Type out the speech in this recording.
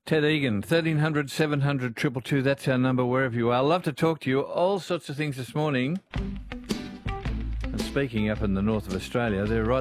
Ted Egan, 1300 700 222. That's our number wherever you are. Love to talk to you. All sorts of things this morning. And speaking up in the north of Australia, they're right